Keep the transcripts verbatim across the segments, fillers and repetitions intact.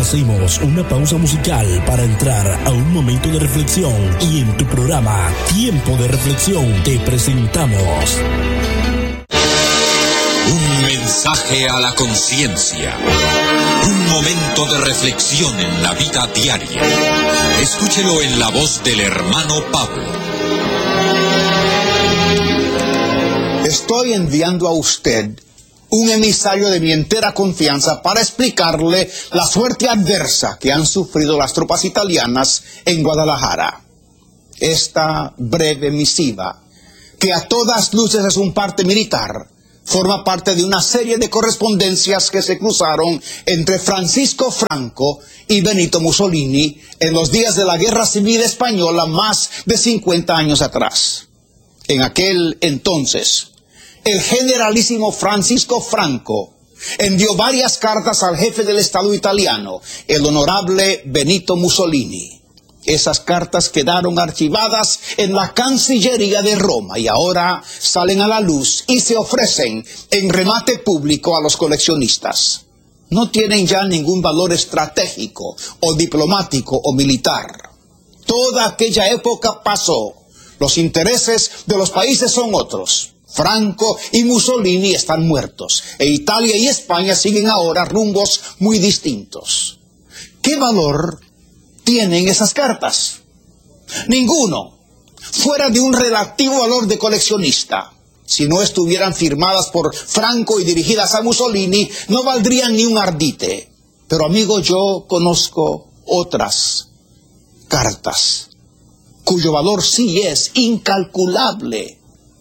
Hacemos una pausa musical para entrar a un momento de reflexión y en tu programa Tiempo de Reflexión te presentamos un mensaje a la conciencia, un momento de reflexión en la vida diaria. Escúchelo en la voz del hermano Pablo. Estoy enviando a usted un emisario de mi entera confianza para explicarle la suerte adversa que han sufrido las tropas italianas en Guadalajara. Esta breve misiva, que a todas luces es un parte militar, forma parte de una serie de correspondencias que se cruzaron entre Francisco Franco y Benito Mussolini en los días de la Guerra Civil Española más de cincuenta años atrás. En aquel entonces, el generalísimo Francisco Franco envió varias cartas al jefe del Estado italiano, el honorable Benito Mussolini. Esas cartas quedaron archivadas en la Cancillería de Roma y ahora salen a la luz y se ofrecen en remate público a los coleccionistas. No tienen ya ningún valor estratégico o diplomático o militar. Toda aquella época pasó. Los intereses de los países son otros. Franco y Mussolini están muertos, e Italia y España siguen ahora rumbos muy distintos. ¿Qué valor tienen esas cartas? Ninguno, fuera de un relativo valor de coleccionista. Si no estuvieran firmadas por Franco y dirigidas a Mussolini, no valdrían ni un ardite. Pero amigo, yo conozco otras cartas, cuyo valor sí es incalculable.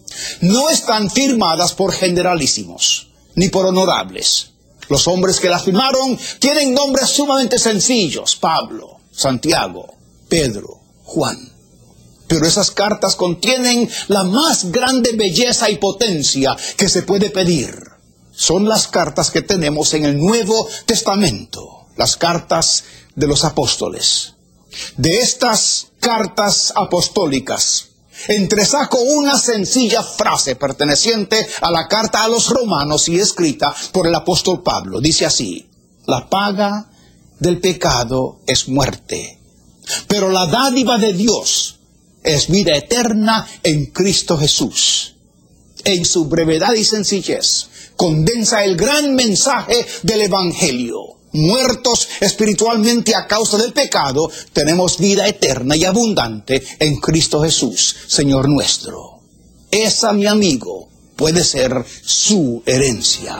No están firmadas por generalísimos, ni por honorables. Los hombres que las firmaron tienen nombres sumamente sencillos: Pablo, Santiago, Pedro, Juan. Pero esas cartas contienen la más grande belleza y potencia que se puede pedir. Son las cartas que tenemos en el Nuevo Testamento, las cartas de los apóstoles. De estas cartas apostólicas, entresaco una sencilla frase perteneciente a la carta a los romanos y escrita por el apóstol Pablo. Dice así: la paga del pecado es muerte, pero la dádiva de Dios es vida eterna en Cristo Jesús. En su brevedad y sencillez condensa el gran mensaje del Evangelio. Muertos espiritualmente a causa del pecado, tenemos vida eterna y abundante en Cristo Jesús, Señor nuestro. Esa, mi amigo, puede ser su herencia.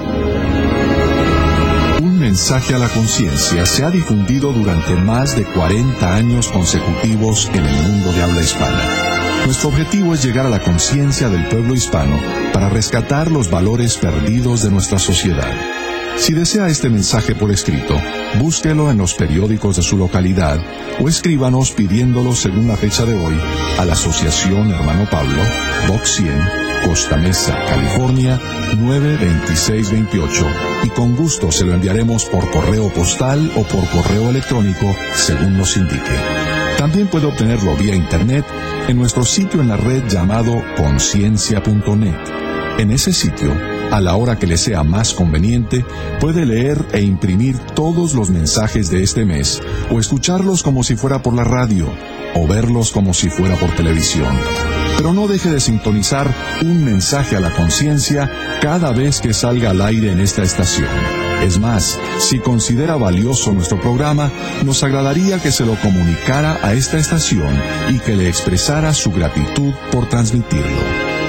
Un mensaje a la conciencia se ha difundido durante más de cuarenta años consecutivos en el mundo de habla hispana. Nuestro objetivo es llegar a la conciencia del pueblo hispano para rescatar los valores perdidos de nuestra sociedad. Si desea este mensaje por escrito, búsquelo en los periódicos de su localidad o escríbanos pidiéndolo según la fecha de hoy a la Asociación Hermano Pablo, Box cien, Costa Mesa, California, nueve dos seis dos ocho, y con gusto se lo enviaremos por correo postal o por correo electrónico según nos indique. También puede obtenerlo vía internet en nuestro sitio en la red llamado conciencia punto net. En ese sitio, a la hora que le sea más conveniente, puede leer e imprimir todos los mensajes de este mes, o escucharlos como si fuera por la radio, o verlos como si fuera por televisión. Pero no deje de sintonizar un mensaje a la conciencia cada vez que salga al aire en esta estación. Es más, si considera valioso nuestro programa, nos agradaría que se lo comunicara a esta estación y que le expresara su gratitud por transmitirlo.